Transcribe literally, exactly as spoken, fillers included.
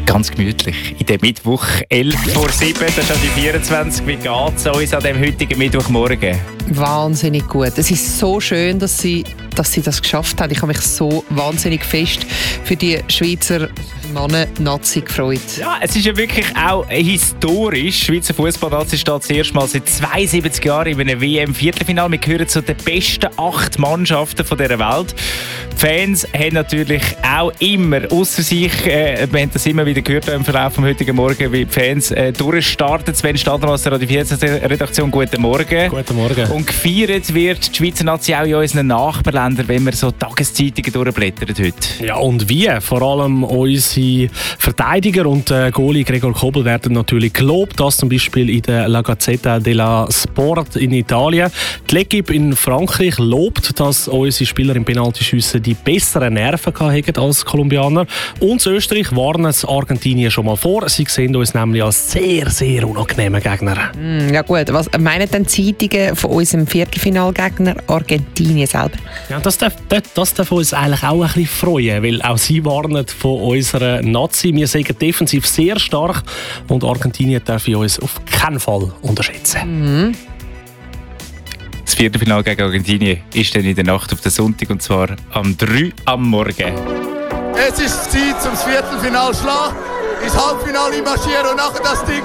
Ganz gemütlich. In dem Mittwoch, elf vor sieben, das ist die vierundzwanzig. Wie geht es uns an dem heutigen Mittwochmorgen? Wahnsinnig gut. Es ist so schön, dass sie, dass sie das geschafft haben. Ich habe mich so wahnsinnig fest für die Schweizer Männer-Nazi gefreut. Ja, es ist ja wirklich auch historisch. Die Schweizer Fußball-Nazi steht das erste Mal seit zweiundsiebzig Jahren in einem W M-Viertelfinale. Wir gehören zu den besten acht Mannschaften dieser Welt. Die Fans haben natürlich auch immer ausser sich, äh, wir haben das immer wieder gehört im Verlauf des heutigen Morgen, wie die Fans äh, durchstarten. Sven Stadler aus der Radio vierzehn-Redaktion, guten Morgen. Guten Morgen. Und gefeiert wird die Schweizer Nazi auch in unseren Nachbarländern, wenn wir so Tageszeitungen durchblättern heute. Ja, und wie? Vor allem unsere Verteidiger und äh, Goalie Gregor Kobel werden natürlich gelobt, das zum Beispiel in der La Gazzetta della Sport in Italien. Die L'Equipe in Frankreich lobt, dass unsere Spieler im Penaltyschiessen die besseren Nerven hatten als Kolumbianer. Und in Österreich warnen es Argentinien schon mal vor. Sie sehen uns nämlich als sehr, sehr unangenehmen Gegner. Mm, ja gut, was meinen denn die Zeitungen von unserem Viertelfinalgegner Argentinien selber? Ja, das darf, das, das darf uns eigentlich auch ein bisschen freuen, weil auch sie warnen von unserer Nazi. Wir sind defensiv sehr stark und Argentinien darf uns auf keinen Fall unterschätzen. Mhm. Das Viertelfinale gegen Argentinien ist dann in der Nacht auf den Sonntag, und zwar am drei am Morgen. Es ist Zeit zum Viertelfinal schlagen, ins Halbfinale marschieren und nachher das Ding